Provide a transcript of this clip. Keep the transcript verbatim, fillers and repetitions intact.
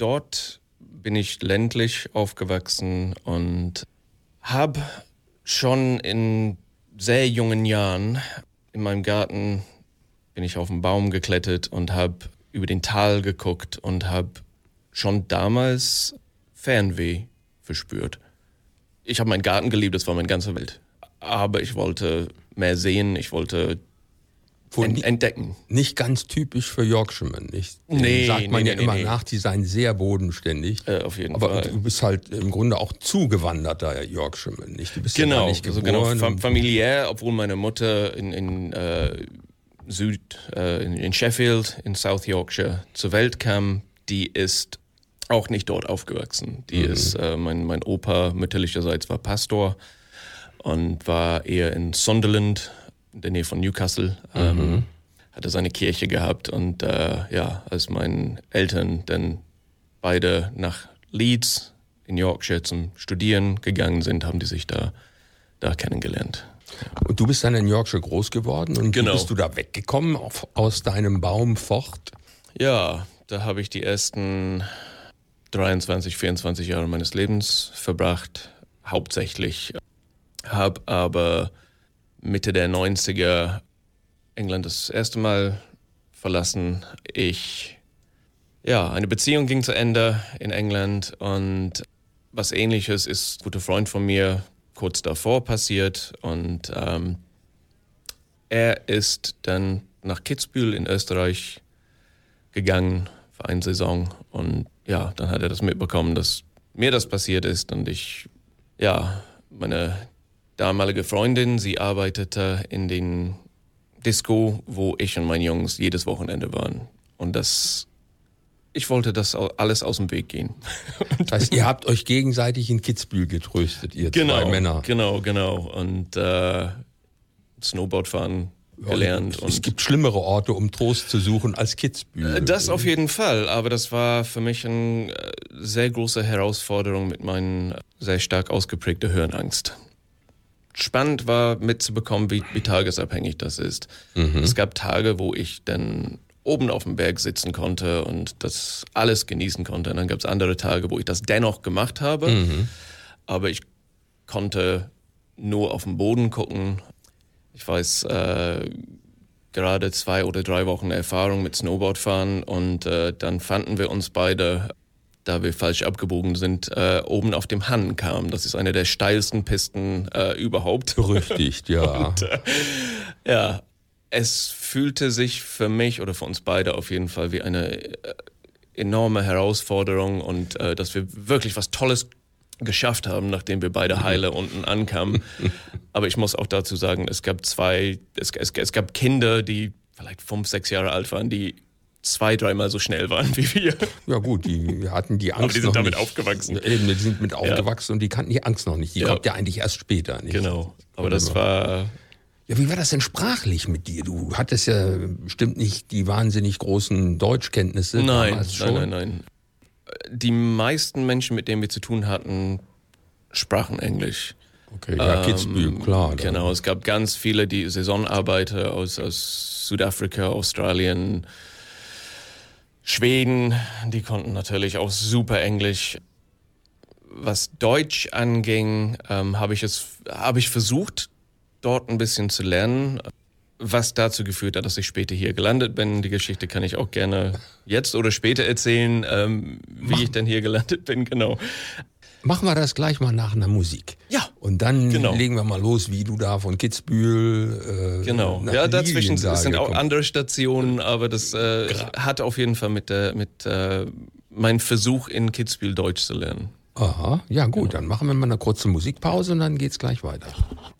dort bin ich ländlich aufgewachsen und habe schon in sehr jungen Jahren in meinem Garten bin ich auf einen Baum geklettert und habe über den Tal geguckt und habe schon damals Fernweh verspürt. Ich habe meinen Garten geliebt, das war meine ganze Welt. Aber ich wollte mehr sehen, ich wollte ent- entdecken. Nicht ganz typisch für Yorkshiremen, nicht? Den Nee, sagt man nee, ja nee, immer nee. nach, die seien sehr bodenständig. Äh, auf jeden aber Fall. du bist halt im Grunde auch zugewanderter Yorkshireman, nicht? Du bist ja Genau, gar nicht also geboren. genau, fam- familiär, obwohl meine Mutter in, in äh, Süd, äh, in, in Sheffield, in South Yorkshire zur Welt kam, die ist auch nicht dort aufgewachsen. Die Mhm. ist, äh, mein, mein Opa mütterlicherseits war Pastor und war eher in Sunderland, in der Nähe von Newcastle, ähm, Mhm. hatte seine Kirche gehabt und äh, ja, als meine Eltern dann beide nach Leeds in Yorkshire zum Studieren gegangen sind, haben die sich da, da kennengelernt. Und du bist dann in Yorkshire groß geworden und Genau. wie bist du da weggekommen auf, aus deinem Baum fort? Ja, da habe ich die ersten dreiundzwanzig, vierundzwanzig Jahre meines Lebens verbracht, hauptsächlich. Habe aber Mitte der neunziger England das erste Mal verlassen. Ich, ja, eine Beziehung ging zu Ende in England und was Ähnliches ist ein guter Freund von mir kurz davor passiert und ähm, er ist dann nach Kitzbühel in Österreich gegangen für eine Saison und ja, dann hat er das mitbekommen, dass mir das passiert ist und ich, ja, meine damalige Freundin, sie arbeitete in den Disco, wo ich und meine Jungs jedes Wochenende waren und das, ich wollte das alles aus dem Weg gehen. Das heißt, ihr habt euch gegenseitig in Kitzbühel getröstet, ihr genau, zwei Männer. Genau, genau und äh, Snowboardfahren gelernt. Und es und gibt schlimmere Orte, um Trost zu suchen, als Kitzbühel. Das auf jeden Fall, aber das war für mich eine sehr große Herausforderung mit meiner sehr stark ausgeprägten Höhenangst. Spannend war mitzubekommen, wie, wie tagesabhängig das ist. Mhm. Es gab Tage, wo ich dann oben auf dem Berg sitzen konnte und das alles genießen konnte. Und dann gab es andere Tage, wo ich das dennoch gemacht habe, mhm. aber ich konnte nur auf den Boden gucken. Ich weiß, äh, gerade zwei oder drei Wochen Erfahrung mit Snowboardfahren und äh, dann fanden wir uns beide, da wir falsch abgebogen sind, äh, oben auf dem Han kamen. Das ist eine der steilsten Pisten äh, überhaupt. Berüchtigt, ja. Und, äh, ja, es fühlte sich für mich oder für uns beide auf jeden Fall wie eine äh, enorme Herausforderung und äh, dass wir wirklich was Tolles geschafft haben, nachdem wir beide heile unten ankamen. Aber ich muss auch dazu sagen, es gab zwei, es, es, es gab Kinder, die vielleicht fünf, sechs Jahre alt waren, die zwei, dreimal so schnell waren wie wir. Ja gut, die hatten die Angst Aber die sind noch damit nicht. aufgewachsen. Eben, die sind mit aufgewachsen ja. Und die kannten die Angst noch nicht. Die ja. kommt ja eigentlich erst später. Nicht? Genau, aber das war... Ja, wie war das denn sprachlich mit dir? Du hattest ja bestimmt nicht die wahnsinnig großen Deutschkenntnisse nein, damals schon. Nein, nein, nein. Die meisten Menschen, mit denen wir zu tun hatten, sprachen Englisch. Okay, ja, Kitzbühel, ähm, klar. Genau, es gab ganz viele die Saisonarbeiter aus, aus Südafrika, Australien, Schweden, die konnten natürlich auch super Englisch. Was Deutsch anging, ähm, habe ich es, habe ich versucht, dort ein bisschen zu lernen, was dazu geführt hat, dass ich später hier gelandet bin. Die Geschichte kann ich auch gerne jetzt oder später erzählen, ähm, wie Mach. ich denn hier gelandet bin, genau. Machen wir das gleich mal nach einer Musik. Ja. Und dann genau. legen wir mal los, wie du da von Kitzbühel äh, Genau. nach Ja, dazwischen Lilien sind auch gekommen. andere Stationen, aber das äh, hat auf jeden Fall mit, äh, mit äh, meinem Versuch in Kitzbühel Deutsch zu lernen. Aha, ja gut, genau. Dann machen wir mal eine kurze Musikpause und dann geht's gleich weiter.